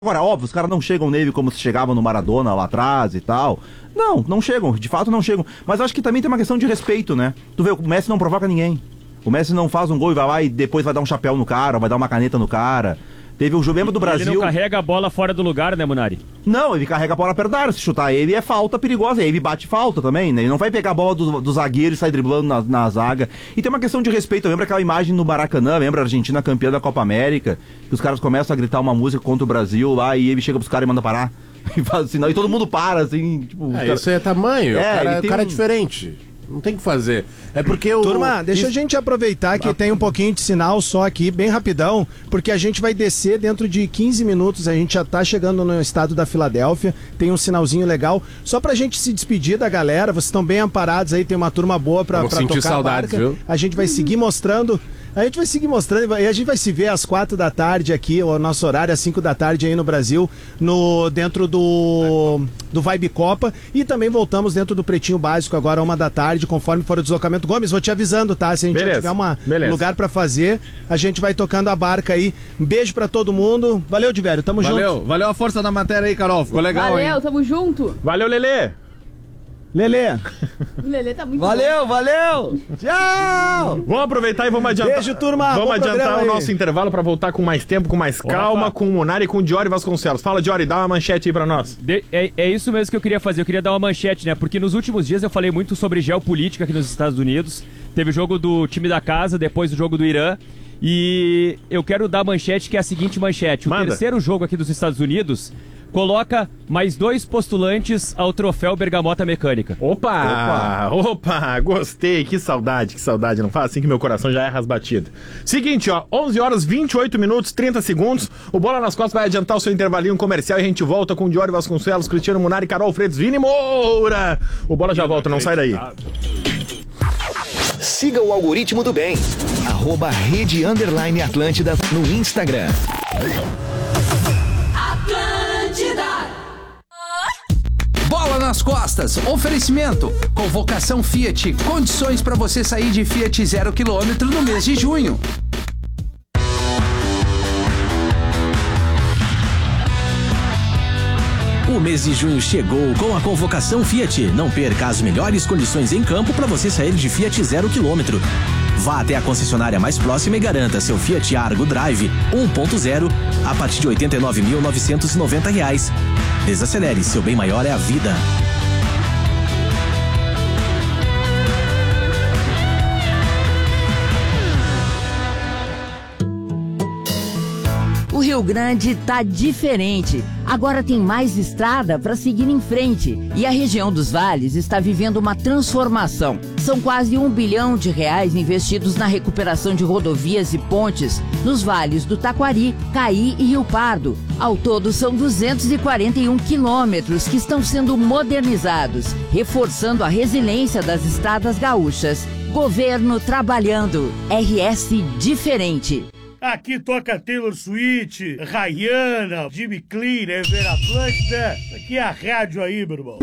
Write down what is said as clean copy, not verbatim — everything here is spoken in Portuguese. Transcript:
Agora, óbvio, os caras não chegam nele como se chegavam no Maradona lá atrás e tal. Não chegam, de fato não chegam. Mas acho que também tem uma questão de respeito, né? Tu vê, o Messi não provoca ninguém. O Messi não faz um gol e vai lá e depois vai dar um chapéu no cara, vai dar uma caneta no cara. Teve o jogo do Brasil... Ele não carrega a bola fora do lugar, né, Munari? Não, ele carrega a bola perto da área. Se chutar ele é falta perigosa. Aí ele bate falta também, né? Ele não vai pegar a bola do zagueiro e sair driblando na zaga. E tem uma questão de respeito. Lembra aquela imagem no Maracanã? Lembra a Argentina campeã da Copa América? Que os caras começam a gritar uma música contra o Brasil lá e ele chega pros caras e manda parar. E faz assim, não, e todo mundo para, assim, tipo... cara... Isso é tamanho, o cara é diferente. Não tem o que fazer. É porque o... Turma, deixa a gente aproveitar que tem um pouquinho de sinal só aqui, bem rapidão, porque a gente vai descer dentro de 15 minutos, a gente já tá chegando no estado da Filadélfia, tem um sinalzinho legal, só pra gente se despedir da galera, vocês estão bem amparados aí, tem uma turma boa pra tocar saudades, a barca. Viu? A gente vai seguir mostrando... A gente vai seguir mostrando e a gente vai se ver às 4 da tarde aqui, o nosso horário às 5 da tarde aí no Brasil, dentro do Vibe Copa, e também voltamos dentro do Pretinho Básico agora 1 da tarde, conforme for o deslocamento. Gomes, vou te avisando, tá? Se a gente já tiver um lugar pra fazer, a gente vai tocando a barca aí. Um beijo pra todo mundo. Valeu, Divério, tamo junto. Valeu a força da matéria aí, Carol, ficou legal, Valeu, hein? tamo junto. Valeu, Lelê! Lelê. O Lelê tá muito Valeu! Tchau! Vamos aproveitar e vamos adiantar. Beijo, turma. Vamos Bom adiantar o nosso aí. intervalo pra voltar com mais tempo, com mais calma, com o Munari e com o Diori Vasconcelos. Fala, Diori, dá uma manchete aí pra nós. É isso mesmo que eu queria fazer. Eu queria dar uma manchete, né? Porque nos últimos dias eu falei muito sobre geopolítica aqui nos Estados Unidos. Teve o jogo do time da casa, depois o jogo do Irã. E eu quero dar a manchete, que é a seguinte manchete. O terceiro jogo aqui dos Estados Unidos coloca mais 2 postulantes ao troféu Bergamota Mecânica. Opa, gostei, que saudade, não faz assim que meu coração já erra as batidas. Seguinte, ó, 11 horas 28 minutos, 30 segundos, o Bola nas Costas vai adiantar o seu intervalinho comercial e a gente volta com o Diori Vasconcelos, Cristiano Munari, Carol Freitas, Vini Moura. O Bola já volta, não sai daí. Siga o Algoritmo do Bem, @Rede_Atlântida no Instagram. Bola nas Costas, oferecimento, convocação Fiat, condições para você sair de Fiat 0 km no mês de junho. O mês de junho chegou com a convocação Fiat. Não perca as melhores condições em campo para você sair de Fiat 0 km. Vá até a concessionária mais próxima e garanta seu Fiat Argo Drive 1.0 a partir de R$ 89.990. Desacelere, seu bem maior é a vida. O Rio Grande tá diferente. Agora tem mais estrada para seguir em frente. E a região dos vales está vivendo uma transformação. São quase R$ 1 bilhão investidos na recuperação de rodovias e pontes nos vales do Taquari, Caí e Rio Pardo. Ao todo, são 241 quilômetros que estão sendo modernizados, reforçando a resiliência das estradas gaúchas. Governo trabalhando. RS diferente. Aqui toca Taylor Swift, Rihanna, Jimmy Clean, Ever Atlântida. Aqui é a rádio aí, meu irmão.